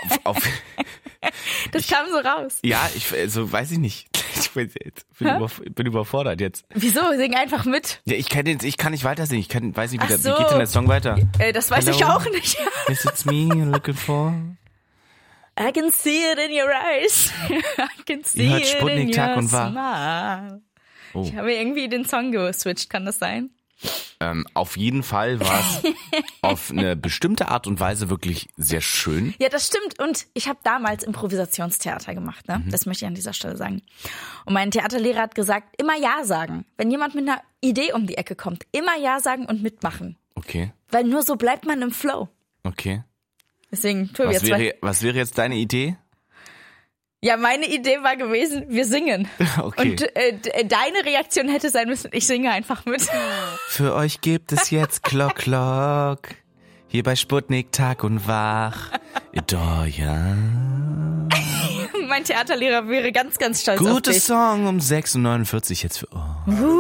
Das kam so raus. Ja, weiß ich nicht. Ich bin überfordert jetzt. Wieso? Sing einfach mit. Ja, ich kann nicht weiter singen. Weiß nicht, Ach so. wie geht denn der Song weiter? Das weiß ich auch nicht. Is it me you're looking for? I can see it in your eyes. I can see hört it Sputnik in Tag your und Wahr. smile. Oh. Ich habe irgendwie den Song geswitcht, kann das sein? Auf jeden Fall war es auf eine bestimmte Art und Weise wirklich sehr schön. Ja, das stimmt. Und ich habe damals Improvisationstheater gemacht, ne? Das möchte ich an dieser Stelle sagen. Und mein Theaterlehrer hat gesagt, immer Ja sagen. Wenn jemand mit einer Idee um die Ecke kommt, immer Ja sagen und mitmachen. Okay. Weil nur so bleibt man im Flow. Okay. Deswegen, Tobi, Was wäre jetzt deine Idee? Ja, meine Idee war gewesen, wir singen. Okay. Und deine Reaktion hätte sein müssen, ich singe einfach mit. Für euch gibt es jetzt Glock Glock. Hier bei Sputnik Tag und Wach. Ja. Mein Theaterlehrer wäre ganz, ganz stolz auf dich. Gutes Song um 6:49 jetzt für euch.